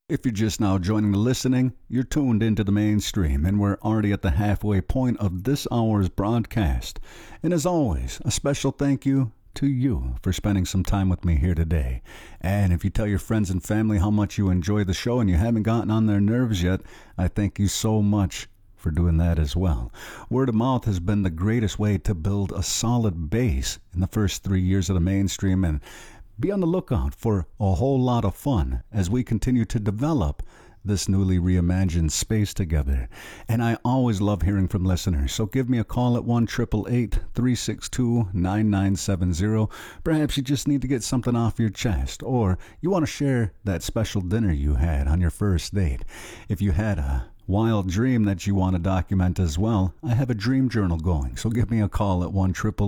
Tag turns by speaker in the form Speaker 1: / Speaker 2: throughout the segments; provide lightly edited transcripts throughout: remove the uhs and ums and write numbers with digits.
Speaker 1: If you're just now joining the listening, you're tuned into the mainstream, and we're already at the halfway point of this hour's broadcast. And as always, a special thank you to you for spending some time with me here today. And if you tell your friends and family how much you enjoy the show and you haven't gotten on their nerves yet, I thank you so much for doing that as well. Word of mouth has been the greatest way to build a solid base in the first 3 years of the mainstream, and be on the lookout for a whole lot of fun as we continue to develop this newly reimagined space together. And I always love hearing from listeners, so give me a call at 1-888-362-9970. Perhaps you just need to get something off your chest, or you want to share that special dinner you had on your first date. If you had a wild dream that you want to document as well, I have a dream journal going, so give me a call at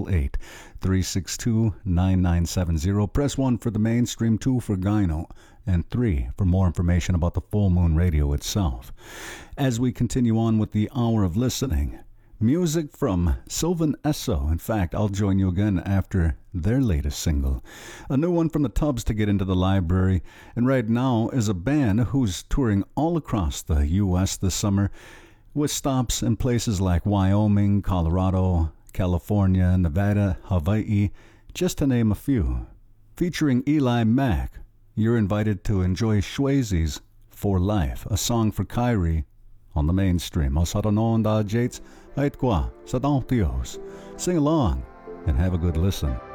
Speaker 1: 1-888-362-9970. Press 1 for the mainstream, 2 for Gyno, and 3 for more information about the Full Moon Radio itself. As we continue on with the hour of listening, music from Sylvan Esso. In fact, I'll join you again after their latest single. A new one from the Tubs to get into the library. And right now is a band who's touring all across the U.S. this summer, with stops in places like Wyoming, Colorado, California, Nevada, Hawaii, just to name a few. Featuring Eli Mack, you're invited to enjoy Shwazy's For Life, a song for Kyrie, on the mainstream. O Saranon da Jates, Ait Kwa, Sadon Theos. Sing along and have a good listen.